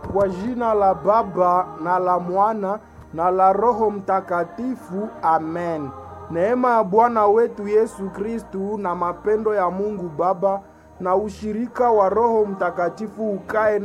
Kwa jina la Baba na la Mwana na la Roho Mtakatifu, amen. Neema ya Bwana wetu Yesu Kristu na mapendo ya Mungu Baba na ushirika wa Roho Mtakatifu ukae